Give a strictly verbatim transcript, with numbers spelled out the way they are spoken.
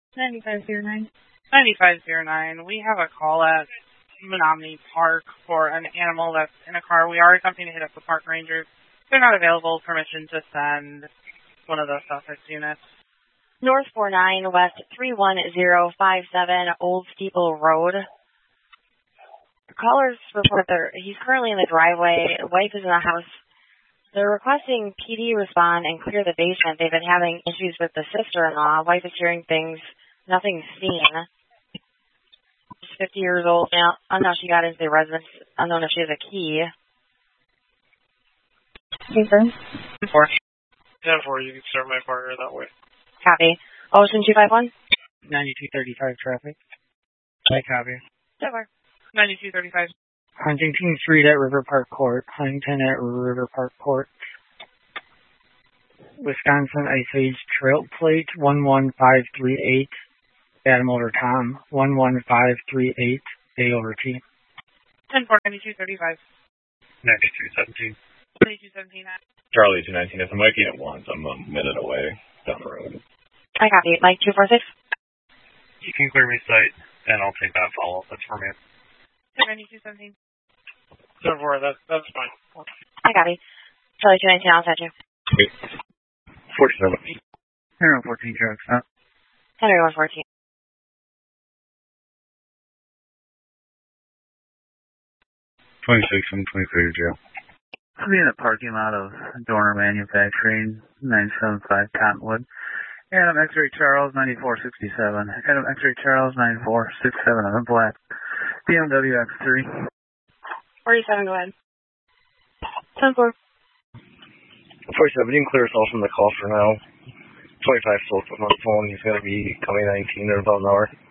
ninety-five zero nine. ninety-five zero nine. We have a call at Menominee Park for an animal that's in a car. We are attempting to hit up the park rangers. They're not available. Permission to send one of the suffix units. North four nine, West three one zero five seven, Old Steeple Road. Callers report that he's currently in the driveway. Wife is in the house. They're requesting P D respond and clear the basement. They've been having issues with the sister-in-law. Wife is hearing things. Nothing's seen. She's fifty years old now. Unknown she got into the residence. Unknown if she has a key. Confirm. Four. ten four, you can start my partner that way. Copy. Ocean two five one? ninety-two thirty-five traffic. I copy. Over. ninety-two thirty-five. Huntington Street at River Park Court. Huntington at River Park Court. Wisconsin Ice Age Trail Plate one one five three eight. Adam over Tom. one one five three eight. A over T. ten four, ninety-two thirty-five. ninety-two seventeen. ninety-two seventeen. Charlie two nineteen. If I'm waking at once, I'm a minute away down the road. I copy. Mike two four six. You can clear me site, and I'll take that follow-up. That's for me. ninety-two seventeen. ten four, that, that's fine. I copy. Charlie two nineteen, I'll set you. forty-seven. one fourteen trucks, huh? Henry one fourteen. twenty-six and twenty-three, Joe. I'll be in the parking lot of Dorner Manufacturing, nine seven five Cottonwood. Adam X-Ray Charles, ninety-four sixty-seven. Adam X-Ray Charles, ninety-four sixty-seven on the black. B M W X three. forty-seven, go ahead. ten four. forty-seven, you can clear us all from the call for now. twenty-five still on the phone. He's going to be coming nineteen or about an hour.